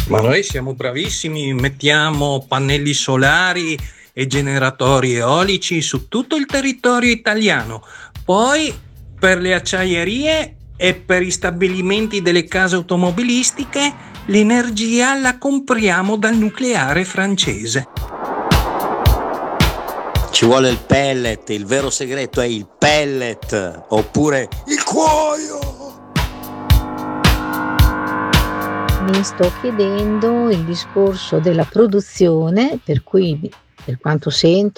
Ma noi siamo bravissimi, mettiamo pannelli solari e generatori eolici su tutto il territorio italiano. Poi per le acciaierie e per i stabilimenti delle case automobilistiche l'energia la compriamo dal nucleare francese. Ci vuole il pellet, il vero segreto è il pellet oppure il cuoio. Mi sto chiedendo il discorso della produzione, per cui per quanto sento